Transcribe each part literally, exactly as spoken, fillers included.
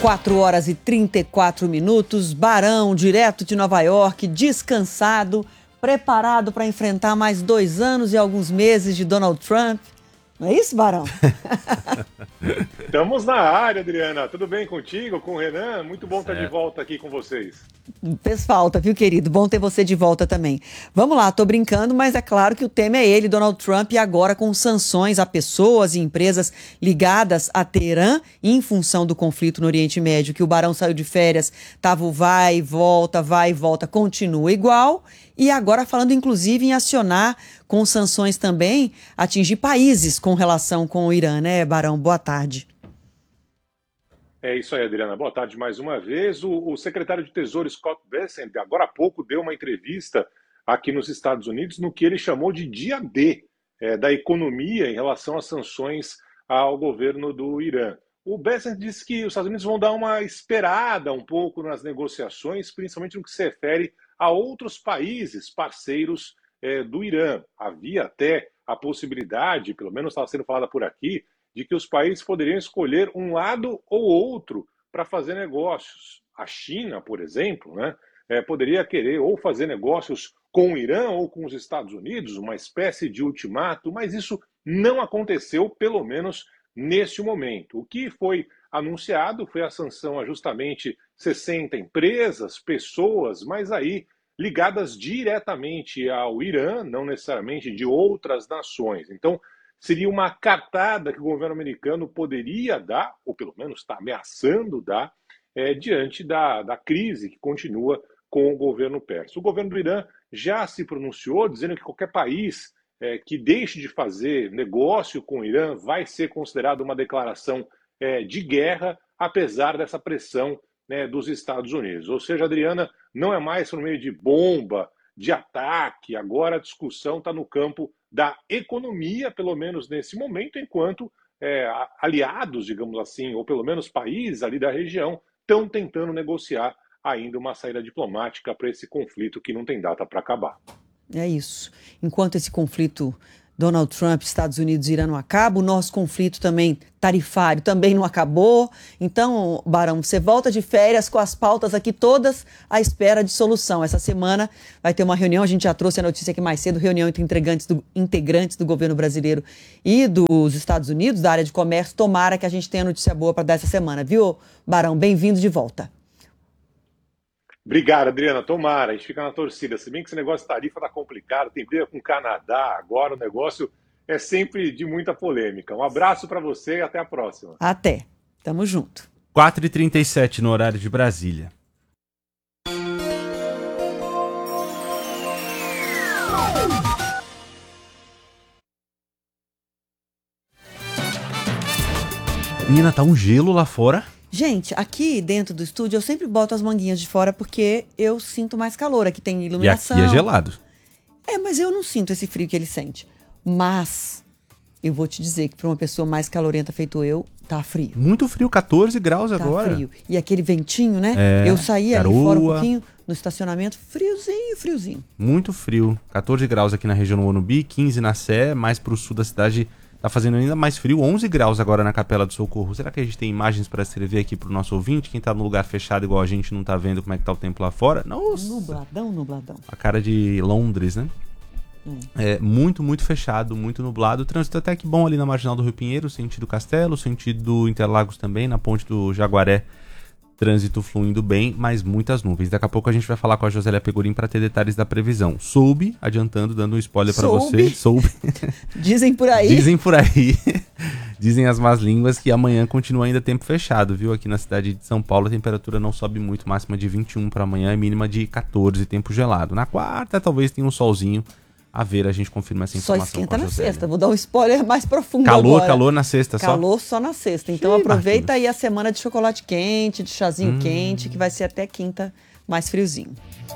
quatro horas e trinta e quatro minutos, Barão, direto de Nova York, descansado, preparado para enfrentar mais dois anos e alguns meses de Donald Trump. Não é isso, Barão? Estamos na área, Adriana. Tudo bem contigo, com o Renan? Muito bom certo. Estar de volta aqui com vocês. Fez falta, viu, querido? Bom ter você de volta também. Vamos lá, tô brincando, mas é claro que o tema é ele, Donald Trump, e agora com sanções a pessoas e empresas ligadas a Teherã em função do conflito no Oriente Médio, que o Barão saiu de férias, tava o vai e volta, vai e volta, continua igual. E agora falando inclusive em acionar com sanções também, atingir países com relação com o Irã, né, Barão? Boa tarde. É isso aí, Adriana. Boa tarde mais uma vez. O, o secretário de Tesouro, Scott Bessent, agora há pouco deu uma entrevista aqui nos Estados Unidos no que ele chamou de dia D é, da economia em relação às sanções ao governo do Irã. O Bessent disse que os Estados Unidos vão dar uma esperada um pouco nas negociações, principalmente no que se refere a outros países parceiros é, do Irã. Havia até a possibilidade, pelo menos estava sendo falada por aqui, de que os países poderiam escolher um lado ou outro para fazer negócios. A China, por exemplo, né, é, poderia querer ou fazer negócios com o Irã ou com os Estados Unidos, uma espécie de ultimato, mas isso não aconteceu, pelo menos neste momento. O que foi anunciado foi a sanção a justamente sessenta empresas, pessoas, mas aí ligadas diretamente ao Irã, não necessariamente de outras nações. Então, seria uma cartada que o governo americano poderia dar, ou pelo menos está ameaçando dar, é, diante da, da crise que continua com o governo persa. O governo do Irã já se pronunciou, dizendo que qualquer país é, que deixe de fazer negócio com o Irã vai ser considerado uma declaração é, de guerra, apesar dessa pressão, né, dos Estados Unidos. Ou seja, Adriana, não é mais por meio de bomba, de ataque, agora a discussão está no campo da economia, pelo menos nesse momento, enquanto é, aliados, digamos assim, ou pelo menos países ali da região, estão tentando negociar ainda uma saída diplomática para esse conflito que não tem data para acabar. É isso. Enquanto esse conflito Donald Trump, Estados Unidos e Irã não acaba, o nosso conflito também tarifário também não acabou. Então, Barão, você volta de férias com as pautas aqui todas à espera de solução. Essa semana vai ter uma reunião, a gente já trouxe a notícia aqui mais cedo, reunião entre integrantes do, integrantes do governo brasileiro e dos Estados Unidos, da área de comércio. Tomara que a gente tenha notícia boa para dar essa semana, viu, Barão? Bem-vindo de volta. Obrigado, Adriana. Tomara, a gente fica na torcida. Se bem que esse negócio de tarifa tá complicado, tem briga com o Canadá, agora o negócio é sempre de muita polêmica. Um abraço para você e até a próxima. Até. Tamo junto. quatro e trinta e sete no horário de Brasília. Menina, tá um gelo lá fora. Gente, aqui dentro do estúdio eu sempre boto as manguinhas de fora porque eu sinto mais calor. Aqui tem iluminação. E aqui é gelado. É, mas eu não sinto esse frio que ele sente. Mas eu vou te dizer que para uma pessoa mais calorenta feito eu, tá frio. Muito frio, catorze graus tá agora. Frio. E aquele ventinho, né? É, eu saí garoa. ali fora um pouquinho no estacionamento, friozinho, friozinho. Muito frio. catorze graus aqui na região do Morumbi, quinze na Sé, mais pro sul da cidade. Tá fazendo ainda mais frio, onze graus agora na Capela do Socorro. Será que a gente tem imagens para escrever aqui pro nosso ouvinte? Quem tá no lugar fechado igual a gente não tá vendo como é que tá o tempo lá fora? Nossa! Nubladão, nubladão. A cara de Londres, né? Hum. É muito, muito fechado, muito nublado. O trânsito até que bom ali na Marginal do Rio Pinheiro, sentido Castelo, sentido Interlagos também, na ponte do Jaguaré. Trânsito fluindo bem, mas muitas nuvens. Daqui a pouco a gente vai falar com a Josélia Pegorim para ter detalhes da previsão. Soube, adiantando, dando um spoiler para você. Soube. Dizem por aí. Dizem por aí. Dizem as más línguas que amanhã continua ainda tempo fechado, viu? Aqui na cidade de São Paulo a temperatura não sobe muito, máxima de vinte e um para amanhã e mínima de catorze, tempo gelado. Na quarta talvez tenha um solzinho. A ver, a gente confirma essa informação. Só esquenta na sexta. Vou dar um spoiler mais profundo calor, agora. Calor na sexta só? Calor só na sexta. Então Sim, aproveita Marquinhos. Aí a semana de chocolate quente, de chazinho hum. quente, que vai ser até quinta mais friozinho.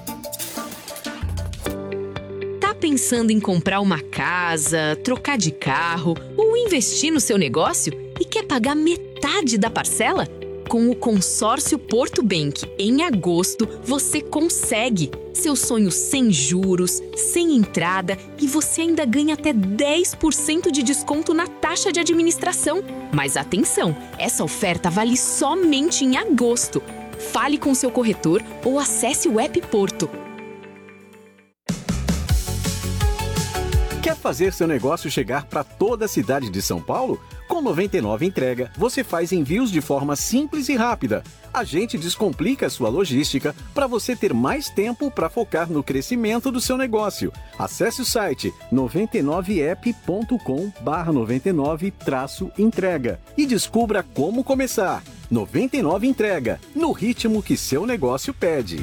Tá pensando em comprar uma casa, trocar de carro ou investir no seu negócio e quer pagar metade da parcela? Com o consórcio Porto Bank, em agosto, você consegue seu sonho sem juros, sem entrada e você ainda ganha até dez por cento de desconto na taxa de administração. Mas atenção, essa oferta vale somente em agosto. Fale com seu corretor ou acesse o app Porto. Quer fazer seu negócio chegar para toda a cidade de São Paulo? Com noventa e nove Entrega, você faz envios de forma simples e rápida. A gente descomplica a sua logística para você ter mais tempo para focar no crescimento do seu negócio. Acesse o site noventa e nove app ponto com barra noventa e nove traço entrega e descubra como começar. noventa e nove Entrega, no ritmo que seu negócio pede.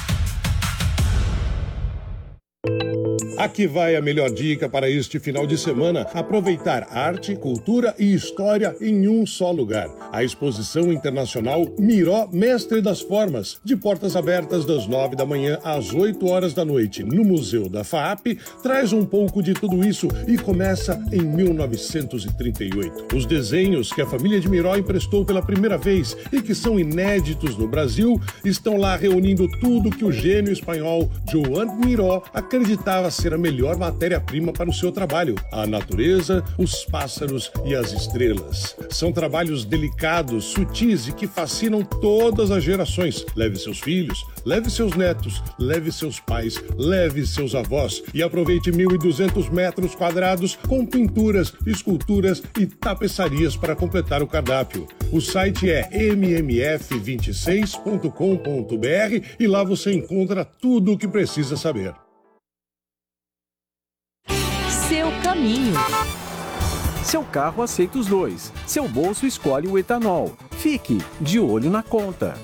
Aqui vai a melhor dica para este final de semana: aproveitar arte, cultura e história em um só lugar. A Exposição Internacional Miró Mestre das Formas, de portas abertas das nove da manhã às oito horas da noite, no Museu da FAAP, traz um pouco de tudo isso e começa em mil novecentos e trinta e oito. Os desenhos que a família de Miró emprestou pela primeira vez e que são inéditos no Brasil estão lá reunindo tudo que o gênio espanhol Joan Miró acreditava ser a melhor matéria-prima para o seu trabalho: a natureza, os pássaros e as estrelas. São trabalhos delicados, sutis e que fascinam todas as gerações. Leve seus filhos, leve seus netos, leve seus pais, leve seus avós e aproveite mil e duzentos metros quadrados com pinturas, esculturas e tapeçarias para completar o cardápio. O site é m m f vinte e seis ponto com ponto b r e lá você encontra tudo o que precisa saber. Seu caminho. Seu carro aceita os dois. Seu bolso escolhe o etanol. Fique de olho na conta.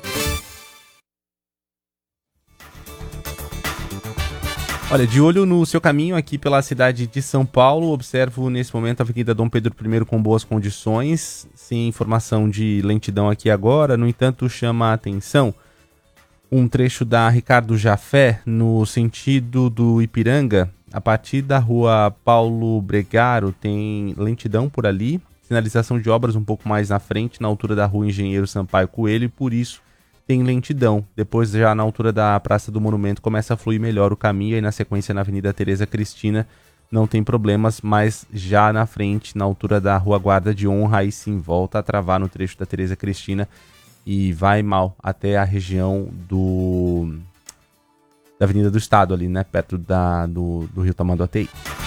Olha, de olho no seu caminho aqui pela cidade de São Paulo, observo nesse momento a Avenida Dom Pedro I com boas condições, sem informação de lentidão aqui agora. No entanto, chama a atenção um trecho da Ricardo Jafé, no sentido do Ipiranga. A partir da rua Paulo Bregaro tem lentidão por ali, sinalização de obras um pouco mais na frente, na altura da rua Engenheiro Sampaio Coelho, e por isso tem lentidão. Depois, já na altura da Praça do Monumento, começa a fluir melhor o caminho, e na sequência na Avenida Tereza Cristina não tem problemas, mas já na frente, na altura da rua Guarda de Honra, aí sim volta a travar no trecho da Tereza Cristina e vai mal até a região do... da Avenida do Estado ali, né? Perto da, do, do Rio Tamanduateí.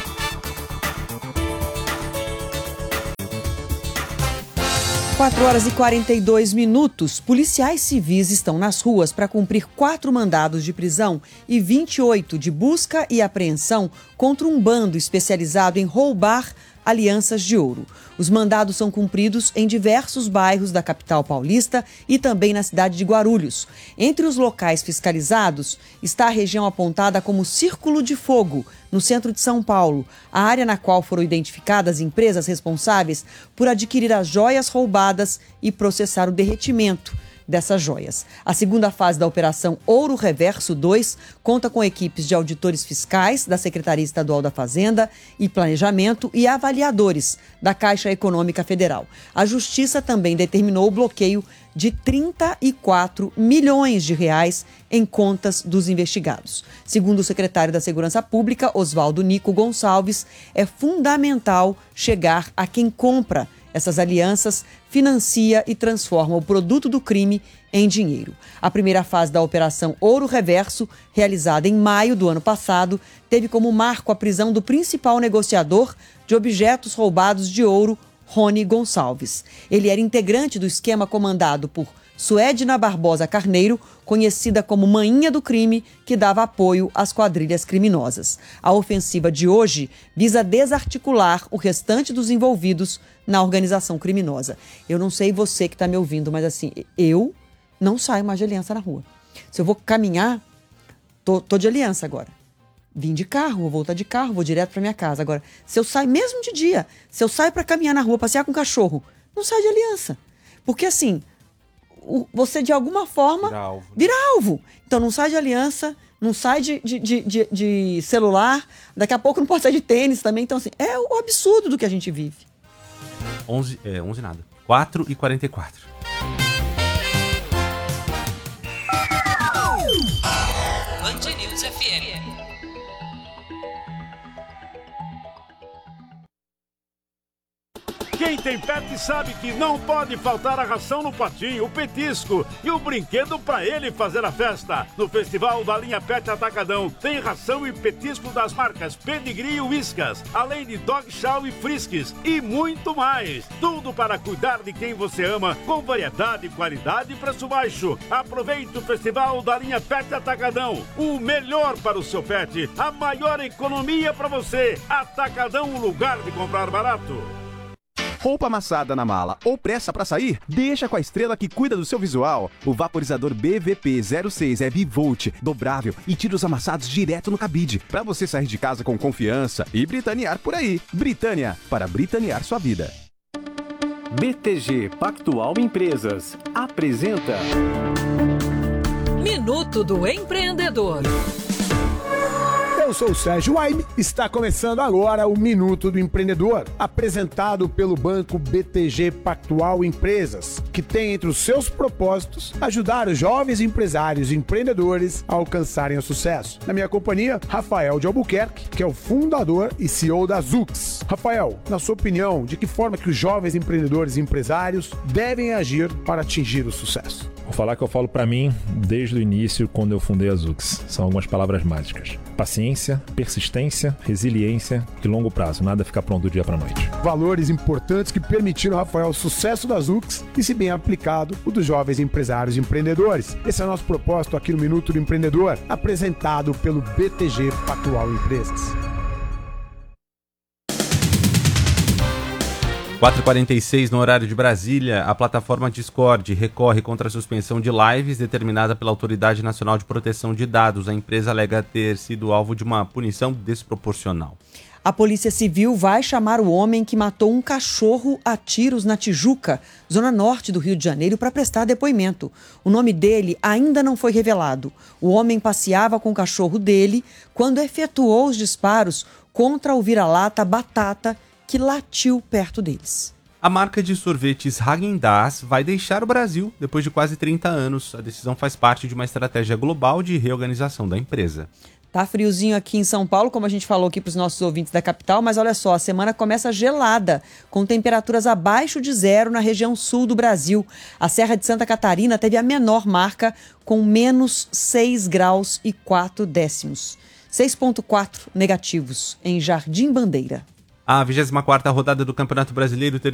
quatro horas e quarenta e dois minutos. Policiais civis estão nas ruas para cumprir quatro mandados de prisão e vinte e oito de busca e apreensão contra um bando especializado em roubar alianças de ouro. Os mandados são cumpridos em diversos bairros da capital paulista e também na cidade de Guarulhos. Entre os locais fiscalizados está a região apontada como Círculo de Fogo, no centro de São Paulo, a área na qual foram identificadas empresas responsáveis por adquirir as joias roubadas e processar o derretimento dessas joias. A segunda fase da Operação Ouro Reverso dois conta com equipes de auditores fiscais da Secretaria Estadual da Fazenda e Planejamento e avaliadores da Caixa Econômica Federal. A Justiça também determinou o bloqueio de trinta e quatro milhões de reais em contas dos investigados. Segundo o secretário da Segurança Pública, Oswaldo Nico Gonçalves, é fundamental chegar a quem compra essas alianças, financia e transforma o produto do crime em dinheiro. A primeira fase da Operação Ouro Reverso, realizada em maio do ano passado, teve como marco a prisão do principal negociador de objetos roubados de ouro, Rony Gonçalves. Ele era integrante do esquema comandado por Suedna Barbosa Carneiro, conhecida como Mainha do Crime, que dava apoio às quadrilhas criminosas. A ofensiva de hoje visa desarticular o restante dos envolvidos na organização criminosa. Eu não sei você que está me ouvindo, mas assim, eu não saio mais de aliança na rua. Se eu vou caminhar, tô, tô de aliança agora. Vim de carro, vou voltar de carro, vou direto para minha casa. Agora, se eu saio, mesmo de dia, se eu saio para caminhar na rua, passear com o cachorro, não saio de aliança. Porque assim, o, você de alguma forma Vira alvo. vira alvo. Então não sai de aliança, não sai de, de, de, de, de celular, daqui a pouco não pode sair de tênis também. Então assim, é o absurdo do que a gente vive. onze, é, onze nada. quatro e quarenta e quatro. Quem tem pet sabe que não pode faltar a ração no patinho, o petisco e o brinquedo para ele fazer a festa. No Festival da Linha Pet Atacadão tem ração e petisco das marcas Pedigree e Whiskas, além de Dog Chow e Friskies e muito mais. Tudo para cuidar de quem você ama, com variedade, qualidade e preço baixo. Aproveite o Festival da Linha Pet Atacadão. O melhor para o seu pet, a maior economia para você. Atacadão, o lugar de comprar barato. Roupa amassada na mala ou pressa pra sair? Deixa com a Estrela que cuida do seu visual. O vaporizador B V P zero seis é bivolt, dobrável e tira os amassados direto no cabide, pra você sair de casa com confiança e britanear por aí. Britânia, para britanear sua vida. B T G Pactual Empresas apresenta Minuto do Empreendedor. Eu sou o Sérgio Waime, está começando agora o Minuto do Empreendedor, apresentado pelo banco B T G Pactual Empresas, que tem entre os seus propósitos ajudar os jovens empresários e empreendedores a alcançarem o sucesso. Na minha companhia, Rafael de Albuquerque, que é o fundador e C E O da Zux. Rafael, na sua opinião, de que forma que os jovens empreendedores e empresários devem agir para atingir o sucesso? Vou falar que eu falo para mim desde o início, quando eu fundei a Zux. São algumas palavras mágicas. Paciência, persistência, resiliência e longo prazo. Nada fica pronto do dia para noite. Valores importantes que permitiram, Rafael, o sucesso da Zux e, se bem aplicado, o dos jovens empresários e empreendedores. Esse é o nosso propósito aqui no Minuto do Empreendedor, apresentado pelo B T G Pactual Empresas. quatro e quarenta e seis no horário de Brasília, a plataforma Discord recorre contra a suspensão de lives determinada pela Autoridade Nacional de Proteção de Dados. A empresa alega ter sido alvo de uma punição desproporcional. A Polícia Civil vai chamar o homem que matou um cachorro a tiros na Tijuca, zona norte do Rio de Janeiro, para prestar depoimento. O nome dele ainda não foi revelado. O homem passeava com o cachorro dele quando efetuou os disparos contra o vira-lata Batata, que latiu perto deles. A marca de sorvetes Häagen-Dazs vai deixar o Brasil depois de quase trinta anos. A decisão faz parte de uma estratégia global de reorganização da empresa. Tá friozinho aqui em São Paulo, como a gente falou aqui para os nossos ouvintes da capital, mas olha só, a semana começa gelada, com temperaturas abaixo de zero na região sul do Brasil. A Serra de Santa Catarina teve a menor marca, com menos seis graus e quatro décimos. seis vírgula quatro negativos em Jardim Bandeira. A vigésima quarta rodada do Campeonato Brasileiro